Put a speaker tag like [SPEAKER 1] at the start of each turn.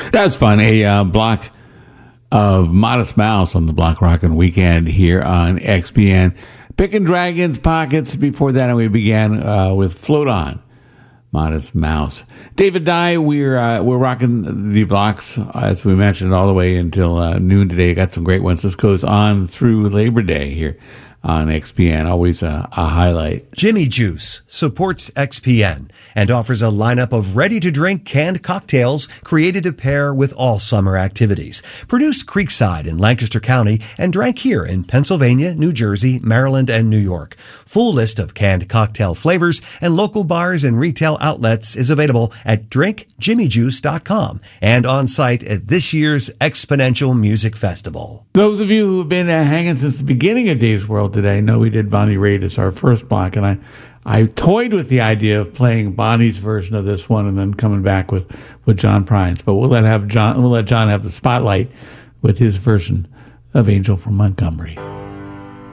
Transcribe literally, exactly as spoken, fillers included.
[SPEAKER 1] That's fun. A uh, block of Modest Mouse on the Block Rockin' Weekend here on X P N. Picking Dragons Pockets before that, and we began uh, with Float On, Modest Mouse. David Dye, we're uh, we're rocking the blocks, as we mentioned, all the way until uh, noon today. Got some great ones. This goes on through Labor Day here on X P N. Always a, a highlight.
[SPEAKER 2] Jimmy Juice supports X P N and offers a lineup of ready-to-drink canned cocktails created to pair with all summer activities. Produced Creekside in Lancaster County and drank here in Pennsylvania, New Jersey, Maryland, and New York. Full list of canned cocktail flavors and local bars and retail outlets is available at drink jimmy juice dot com and on site at this year's Exponential Music Festival.
[SPEAKER 1] Those of you who have been uh, hanging since the beginning of Dave's World today know we did Bonnie Raitt as our first block, and I, I toyed with the idea of playing Bonnie's version of this one and then coming back with, with John Prines. But we'll let have John we'll let John have the spotlight with his version of Angel from Montgomery.